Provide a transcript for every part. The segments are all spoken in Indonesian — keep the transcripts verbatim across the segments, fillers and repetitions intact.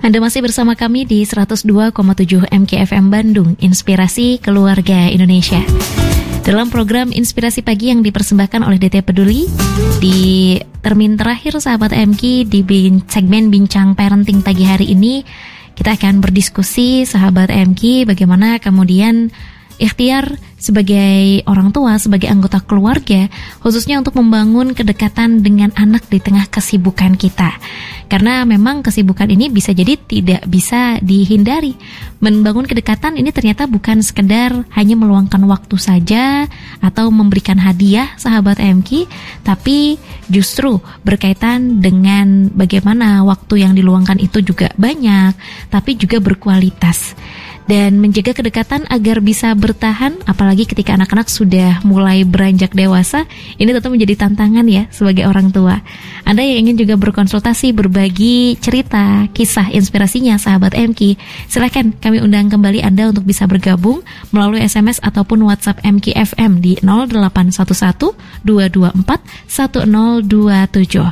Anda masih bersama kami di seratus dua koma tujuh M K F M Bandung, Inspirasi Keluarga Indonesia. Dalam program Inspirasi Pagi yang dipersembahkan oleh D T Peduli, di termin terakhir sahabat M K di bin, segmen Bincang Parenting pagi hari ini, kita akan berdiskusi sahabat M K bagaimana kemudian ikhtiar sebagai orang tua, sebagai anggota keluarga, khususnya untuk membangun kedekatan dengan anak di tengah kesibukan kita. Karena memang kesibukan ini bisa jadi tidak bisa dihindari. Membangun kedekatan ini ternyata bukan sekedar hanya meluangkan waktu saja atau memberikan hadiah sahabat M K, tapi justru berkaitan dengan bagaimana waktu yang diluangkan itu juga banyak, tapi juga berkualitas. Dan menjaga kedekatan agar bisa bertahan, apalagi ketika anak-anak sudah mulai beranjak dewasa, ini tentu menjadi tantangan ya sebagai orang tua. Anda yang ingin juga berkonsultasi, berbagi cerita, kisah, inspirasinya sahabat M K, silakan kami undang kembali Anda untuk bisa bergabung melalui S M S ataupun WhatsApp M K F M di nol delapan satu satu dua dua empat satu nol dua tujuh.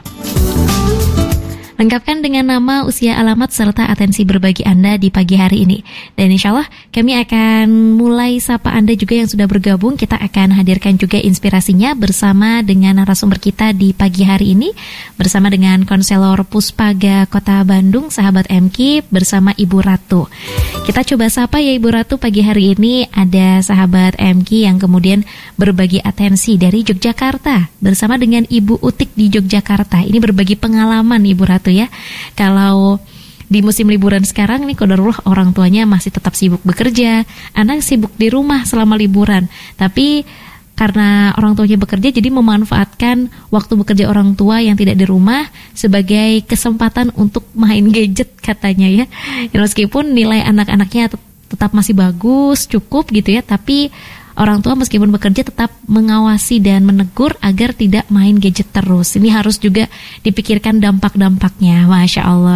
Lengkapkan dengan nama, usia, alamat, serta atensi berbagi Anda di pagi hari ini. Dan insya Allah kami akan mulai sapa Anda juga yang sudah bergabung. Kita akan hadirkan juga inspirasinya bersama dengan narasumber kita di pagi hari ini, bersama dengan konselor Puspaga Kota Bandung, sahabat M K, bersama Ibu Ratu. Kita coba sapa ya Ibu Ratu pagi hari ini. Ada sahabat M K yang kemudian berbagi atensi dari Yogyakarta, bersama dengan Ibu Utik di Yogyakarta. Ini berbagi pengalaman Ibu Ratu ya. Kalau di musim liburan sekarang nih, qadarullah orang tuanya masih tetap sibuk bekerja, anak sibuk di rumah selama liburan. Tapi karena orang tuanya bekerja, jadi memanfaatkan waktu bekerja orang tua yang tidak di rumah sebagai kesempatan untuk main gadget katanya ya. Ya meskipun nilai anak-anaknya tetap masih bagus, cukup gitu ya, tapi orang tua meskipun bekerja tetap mengawasi dan menegur agar tidak main gadget terus. Ini harus juga dipikirkan dampak-dampaknya, Masya Allah.